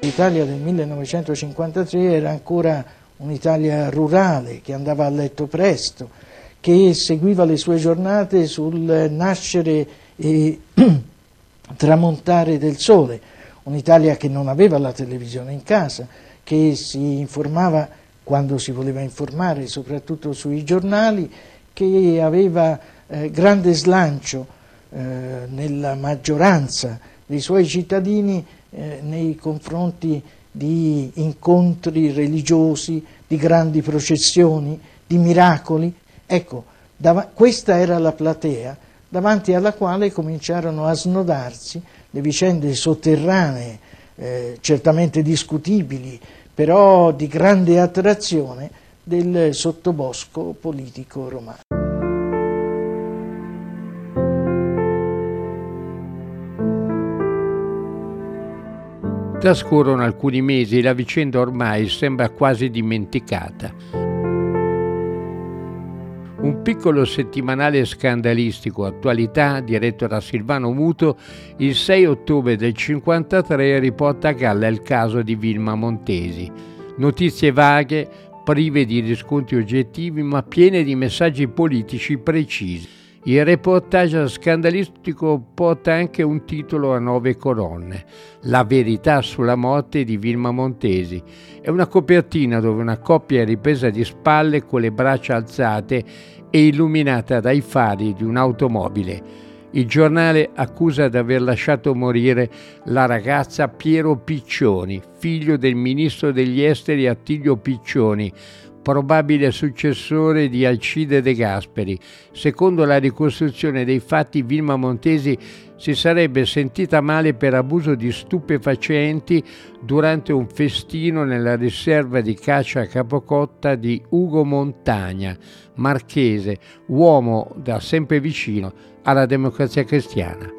L'Italia del 1953 era ancora un'Italia rurale che andava a letto presto, che seguiva le sue giornate sul nascere e tramontare del sole, un'Italia che non aveva la televisione in casa, che si informava quando si voleva informare, soprattutto sui giornali, che aveva grande slancio nella maggioranza dei suoi cittadini nei confronti di incontri religiosi, di grandi processioni, di miracoli. Ecco, questa era la platea davanti alla quale cominciarono a snodarsi le vicende sotterranee, certamente discutibili, però di grande attrazione del sottobosco politico romano. Trascorrono alcuni mesi e la vicenda ormai sembra quasi dimenticata. Un piccolo settimanale scandalistico, Attualità, diretto da Silvano Muto, il 6 ottobre del 1953 riporta a galla il caso di Vilma Montesi. Notizie vaghe, prive di riscontri oggettivi, ma piene di messaggi politici precisi. Il reportage scandalistico porta anche un titolo a 9 colonne: La verità sulla morte di Vilma Montesi. È una copertina dove una coppia è ripresa di spalle con le braccia alzate e illuminata dai fari di un'automobile. Il giornale accusa di aver lasciato morire la ragazza Piero Piccioni, figlio del ministro degli esteri Attilio Piccioni, probabile successore di Alcide De Gasperi. Secondo la ricostruzione dei fatti, Vilma Montesi si sarebbe sentita male per abuso di stupefacenti durante un festino nella riserva di caccia a Capocotta di Ugo Montagna, marchese, uomo da sempre vicino alla Democrazia Cristiana.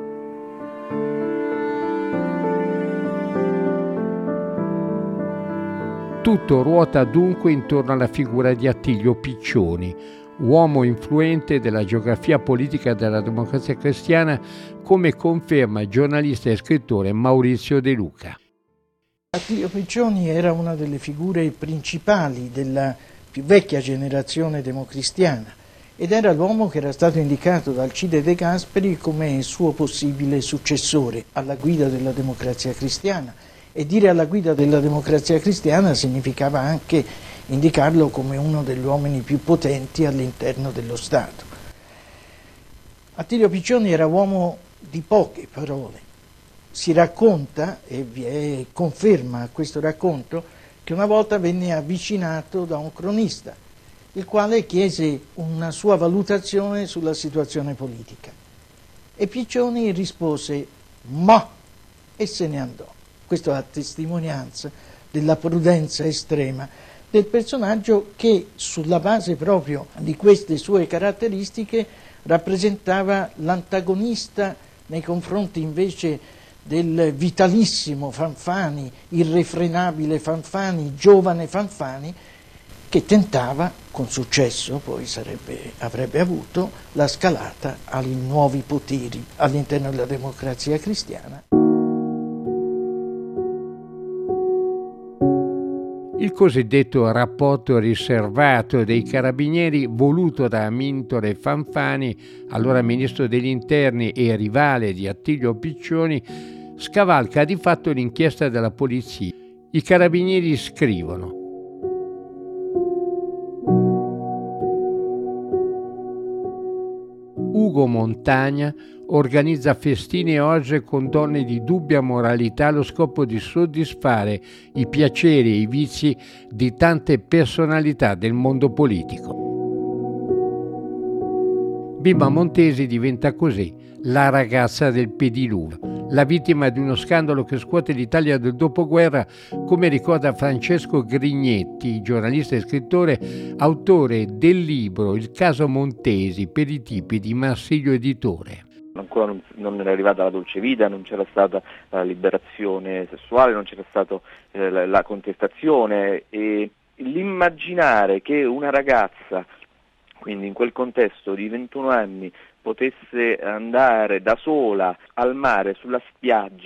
Tutto ruota dunque intorno alla figura di Attilio Piccioni, uomo influente della geografia politica della Democrazia Cristiana, come conferma il giornalista e scrittore Maurizio De Luca. Attilio Piccioni era una delle figure principali della più vecchia generazione democristiana ed era l'uomo che era stato indicato da Alcide De Gasperi come suo possibile successore alla guida della Democrazia Cristiana. E dire alla guida della Democrazia Cristiana significava anche indicarlo come uno degli uomini più potenti all'interno dello Stato. Attilio Piccioni era uomo di poche parole. Si racconta, e vi è conferma a questo racconto, che una volta venne avvicinato da un cronista, il quale chiese una sua valutazione sulla situazione politica. E Piccioni rispose «ma» e se ne andò. Questo a testimonianza della prudenza estrema del personaggio che, sulla base proprio di queste sue caratteristiche, rappresentava l'antagonista nei confronti invece del vitalissimo Fanfani, irrefrenabile Fanfani, giovane Fanfani, che tentava, con successo poi avrebbe avuto, la scalata ai nuovi poteri all'interno della Democrazia Cristiana. Il cosiddetto rapporto riservato dei carabinieri, voluto da Amintore Fanfani, allora ministro degli interni e rivale di Attilio Piccioni, scavalca di fatto l'inchiesta della polizia. I carabinieri scrivono: Ugo Montagna organizza festini e orge con donne di dubbia moralità allo scopo di soddisfare i piaceri e i vizi di tante personalità del mondo politico. Vilma Montesi diventa così la ragazza del pediluvio, la vittima di uno scandalo che scuote l'Italia del dopoguerra, come ricorda Francesco Grignetti, giornalista e scrittore, autore del libro Il caso Montesi per i tipi di Marsilio Editore. Ancora non era arrivata la dolce vita, non c'era stata la liberazione sessuale, non c'era stata la contestazione, e l'immaginare che una ragazza, quindi in quel contesto di 21 anni, potesse andare da sola al mare, sulla spiaggia,